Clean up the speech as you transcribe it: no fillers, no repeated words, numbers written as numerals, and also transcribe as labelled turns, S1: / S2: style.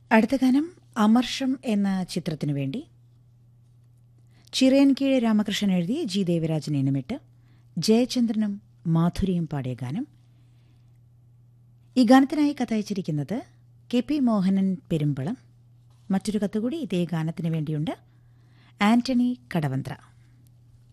S1: അടുത്ത ഗാനം അമർഷം എന്ന ചിത്രത്തിനു വേണ്ടി ചിറയൻകീഴ് രാമകൃഷ്ണൻ എഴുതി ജി ദേവരാജൻ ഇണമിട്ട് ജയചന്ദ്രനും മാധുരിയും പാടിയ ഗാനം. ഈ ഗാനത്തിനായി കത്തയച്ചിരിക്കുന്നത് കെ പി മോഹനൻ പെരുമ്പളം. മറ്റൊരു കത്തുകൂടി ഇതേ ഗാനത്തിനു വേണ്ടിയുണ്ട്. ആന്റണി കടവന്ത്ര.